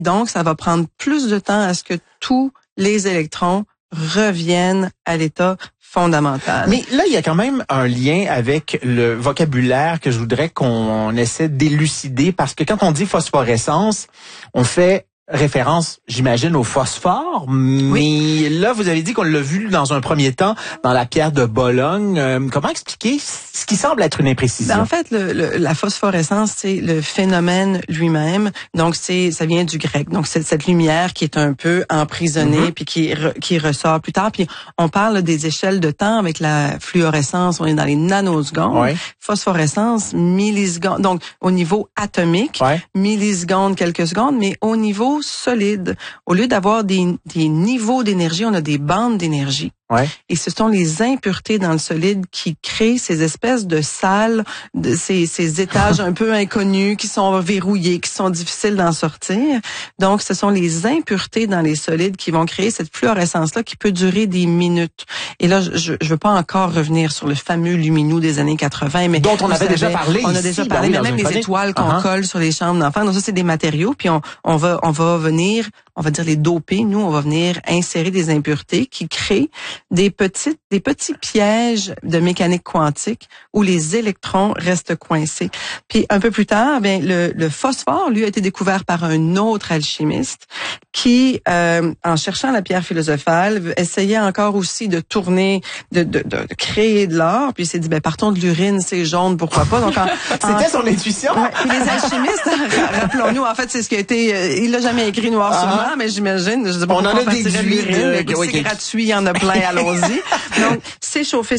Donc, ça va prendre plus de temps à ce que tous les électrons reviennent à l'état fondamental. Mais là, il y a quand même un lien avec le vocabulaire que je voudrais qu'on essaie d'élucider, parce que quand on dit phosphorescence, on fait référence, j'imagine, au phosphore, mais oui. Là, vous avez dit qu'on l'a vu dans un premier temps dans la pierre de Bologne. Comment expliquer ce qui semble être une imprécision? En fait, la phosphorescence, c'est le phénomène lui-même. Donc, ça vient du grec. Donc, c'est cette lumière qui est un peu emprisonnée, puis qui ressort plus tard. Puis, on parle des échelles de temps avec la fluorescence. On est dans les nanosecondes. Ouais. Phosphorescence, millisecondes. Donc, au niveau atomique, millisecondes, quelques secondes, mais au niveau solide. Au lieu d'avoir des niveaux d'énergie, on a des bandes d'énergie. Ouais. Et ce sont les impuretés dans le solide qui créent ces espèces de salles, ces étages un peu inconnus qui sont verrouillés, qui sont difficiles d'en sortir. Donc, ce sont les impuretés dans les solides qui vont créer cette fluorescence-là qui peut durer des minutes. Et là, je veux pas encore revenir sur le fameux luminou des années 80, mais dont on avait déjà parlé. On a déjà parlé, mais même les étoiles qu'on colle sur les chambres d'enfants. Donc ça, c'est des matériaux. Puis on va venir, on va dire les doper. Nous, on va venir insérer des impuretés qui créent des petits pièges de mécanique quantique où les électrons restent coincés. Puis un peu plus tard, le phosphore, lui, a été découvert par un autre alchimiste qui, en cherchant la pierre philosophale, essayait encore aussi de tourner, de créer de l'or. Puis il s'est dit, partons de l'urine, c'est jaune, pourquoi pas. Donc c'était son intuition. Ouais, puis les alchimistes, rappelons-nous, en fait, c'est ce qui a été, il l'a jamais écrit noir sur blanc, mais j'imagine, je sais pas pourquoi on partirait de l'urine, c'est gratuit, il y en a plein, allons-y. Donc, c'est chauffé.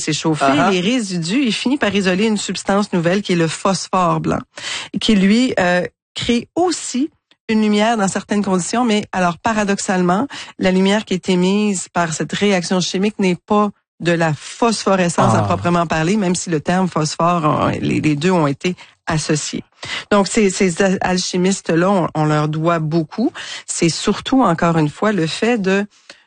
Les résidus, il finit par isoler une substance nouvelle qui est le phosphore blanc, et qui, lui, crée aussi une lumière dans certaines conditions, mais alors, paradoxalement, la lumière qui est émise par cette réaction chimique n'est pas de la phosphorescence à proprement parler, même si le terme phosphore, les deux ont été associés. Donc, ces alchimistes-là, on leur doit beaucoup. C'est surtout, encore une fois, le fait de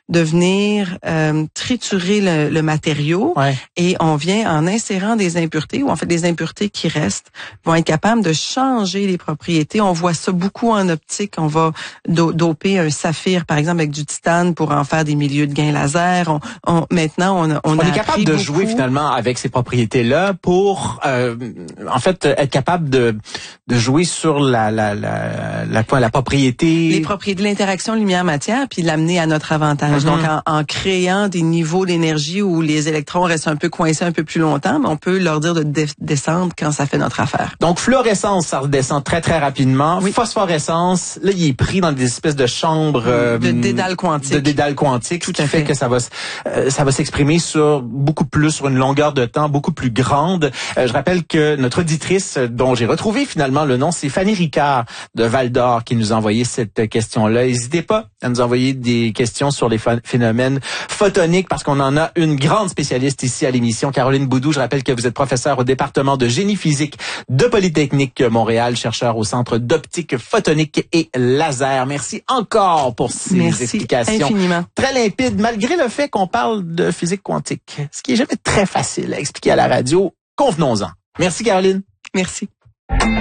venir triturer le matériau, et on vient en insérant des impuretés, ou en fait des impuretés qui restent vont être capables de changer les propriétés. On voit ça beaucoup en optique. On va doper un saphir, par exemple, avec du titane pour en faire des milieux de gain laser. Maintenant, on est capable de jouer finalement avec ces propriétés-là pour en fait être capable de jouer sur la propriété, les propriétés de l'interaction lumière-matière, puis l'amener à notre avantage. Donc, en créant des niveaux d'énergie où les électrons restent un peu coincés un peu plus longtemps, mais on peut leur dire de descendre quand ça fait notre affaire. Donc, fluorescence, ça redescend très, très rapidement. Oui. Phosphorescence, là, il est pris dans des espèces de chambres... de dédales quantiques. Tout à fait. Que ça va s'exprimer sur une longueur de temps beaucoup plus grande. Je rappelle que notre auditrice, dont j'ai retrouvé finalement le nom, c'est Fanny Ricard de Val-d'Or qui nous a envoyé cette question-là. N'hésitez pas à nous envoyer des questions sur les phénomènes photoniques, parce qu'on en a une grande spécialiste ici à l'émission, Caroline Boudou. Je rappelle que vous êtes professeure au département de génie physique de Polytechnique Montréal, chercheur au Centre d'optique photonique et laser. Merci encore pour ces explications infiniment. Très limpides, malgré le fait qu'on parle de physique quantique, ce qui est jamais très facile à expliquer à la radio. Convenons-en. Merci Caroline. Merci.